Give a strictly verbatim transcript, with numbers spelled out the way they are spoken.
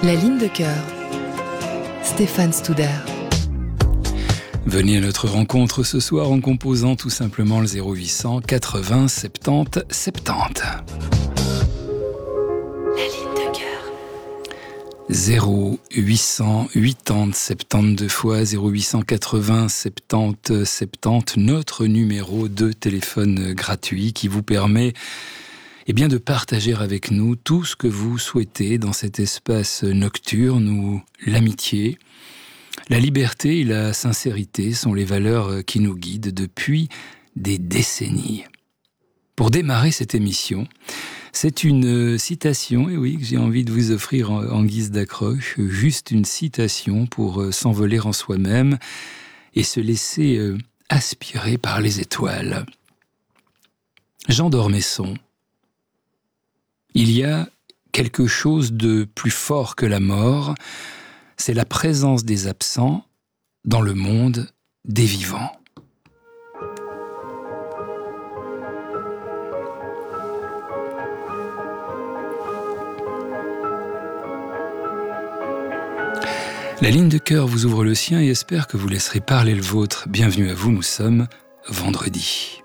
La ligne de cœur. Stéphane Studer. Venez à notre rencontre ce soir en composant tout simplement le zéro huit cent quatre-vingts soixante-dix soixante-dix. La ligne de cœur. zéro huit cent quatre-vingts soixante-douze fois zéro huit cent quatre-vingts soixante-dix soixante-dix, notre numéro de téléphone gratuit qui vous permet eh bien, de partager avec nous tout ce que vous souhaitez dans cet espace nocturne où l'amitié, la liberté et la sincérité sont les valeurs qui nous guident depuis des décennies. Pour démarrer cette émission, c'est une citation, et oui, que j'ai envie de vous offrir en, en guise d'accroche, juste une citation pour s'envoler en soi-même et se laisser euh, aspirer par les étoiles. Jean d'Ormesson. Il y a quelque chose de plus fort que la mort, c'est la présence des absents dans le monde des vivants. La ligne de cœur vous ouvre le sien et espère que vous laisserez parler le vôtre. Bienvenue à vous, nous sommes vendredi.